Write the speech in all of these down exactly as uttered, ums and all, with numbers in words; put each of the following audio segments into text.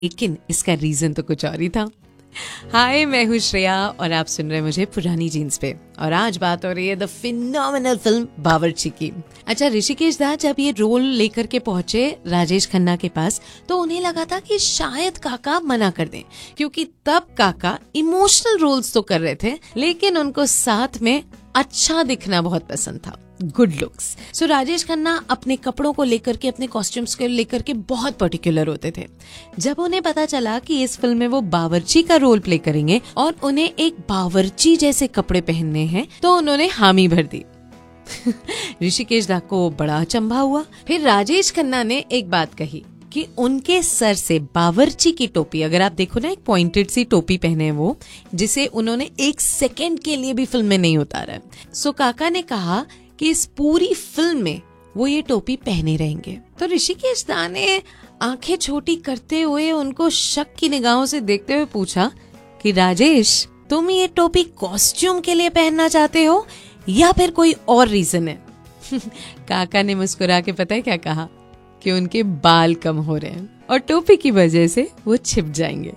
लेकिन इसका रीजन तो कुछ और ही था। हाय, मैं हूँ श्रेया और आप सुन रहे हैं मुझे पुरानी जीन्स पे। और आज बात हो रही है द फिनोमिनल फिल्म बावर्ची की। अच्छा, ऋषिकेश दा जब ये रोल लेकर के पहुंचे राजेश खन्ना के पास तो उन्हें लगा था कि शायद काका मना कर दें, क्योंकि तब काका इमोशनल रोल्स तो कर रहे थे लेकिन उनको साथ में अच्छा दिखना बहुत पसंद था, गुड लुक्स। सो राजेश खन्ना अपने कपड़ों को लेकर के, अपने कॉस्ट्यूम्स को लेकर के बहुत पर्टिकुलर होते थे। जब उन्हें पता चला कि इस फिल्म में वो बावर्ची का रोल प्ले करेंगे और उन्हें एक बावर्ची जैसे कपड़े पहनने हैं तो उन्होंने हामी भर दी। ऋषिकेश दा को बड़ा अचंभा हुआ। फिर राजेश खन्ना ने एक बात कही कि उनके सर से बावर्ची की टोपी, अगर आप देखो ना, एक पॉइंटेड सी टोपी पहने हैं वो, जिसे उन्होंने एक सेकेंड के लिए भी फिल्म में नहीं उतारा। सो काका ने कहा कि इस पूरी फिल्म में वो ये टोपी पहने रहेंगे। तो ऋषिकेश दा ने आंखें छोटी करते हुए उनको शक की निगाहों से देखते हुए पूछा कि राजेश, तुम ये टोपी कॉस्ट्यूम के लिए पहनना चाहते हो या फिर कोई और रीजन है? काका ने मुस्कुरा के पता है क्या कहा कि उनके बाल कम हो रहे हैं और टोपी की वजह से वो छिप जाएंगे।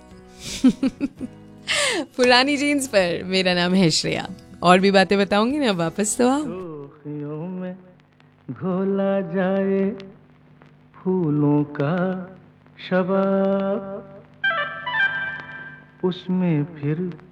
पुरानी जीन्स पर मेरा नाम है श्रेया। और भी बातें बताऊंगी ना, वापस तो आओ। में घोला जाए फूलों का शबाब, उसमें फिर